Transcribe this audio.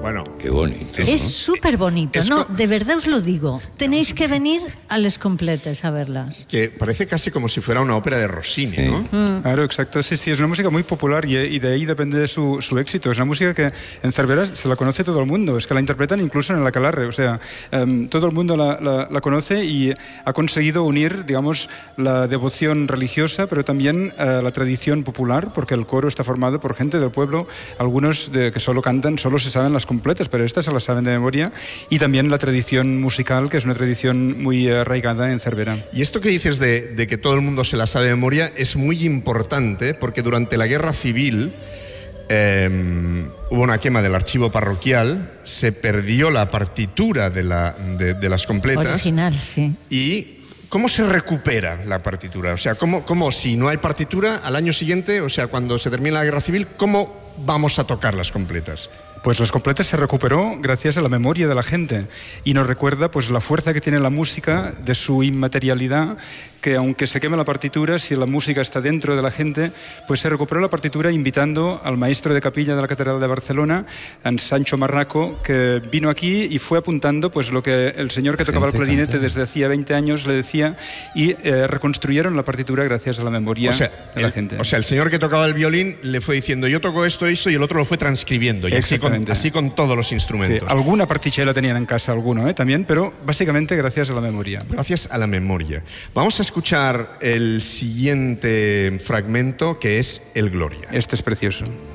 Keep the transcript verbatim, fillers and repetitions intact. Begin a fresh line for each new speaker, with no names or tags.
Bueno,
qué bonito.
Es
¿no?
súper bonito,
Es
no,
co-
de verdad os lo digo. Tenéis que venir a Les Completes a verlas.
que parece casi como si fuera una ópera de Rossini,
Sí.
¿no?
Claro, exacto. Sí, sí, es una música muy popular y, y de ahí depende de su, su éxito. Es una música que en Cervera se la conoce todo el mundo. Es que la interpretan incluso en el Aquelarre. O sea, em, todo el mundo la, la, la conoce y ha conseguido unir, digamos, la devoción religiosa, pero también eh, la tradición popular, porque el coro está formado por gente del pueblo, algunos de, que solo cantan, solo se saben las completas, pero estas se las saben de memoria, y también la tradición musical, que es una tradición muy arraigada en Cervera.
Y esto que dices de, de que todo el mundo se la sabe de memoria es muy importante porque durante la Guerra Civil eh, hubo una quema del archivo parroquial, se perdió la partitura de, la, de, de las completas.
Original, sí.
¿Y cómo se recupera la partitura? O sea, ¿cómo, cómo si no hay partitura al año siguiente, o sea, cuando se termina la Guerra Civil, cómo vamos a tocar las completas?
Pues las completas se recuperó gracias a la memoria de la gente y nos recuerda pues la fuerza que tiene la música, de su inmaterialidad, que aunque se queme la partitura, si la música está dentro de la gente, pues se recuperó la partitura invitando al maestro de capilla de la Catedral de Barcelona, a Sancho Marraco, que vino aquí y fue apuntando pues lo que el señor que tocaba el clarinete desde hacía veinte años le decía, y eh, reconstruyeron la partitura gracias a la memoria
O sea,
de la
el,
gente.
o sea, el señor que tocaba el violín le fue diciendo yo toco esto, esto, y el otro lo fue transcribiendo, y así con, así con todos los
Sí,
instrumentos.
alguna particella tenían en casa, alguno, ¿eh? También, pero básicamente gracias a la memoria.
Gracias a la memoria. Vamos a escuchar el siguiente fragmento, que es el Gloria.
Este es precioso.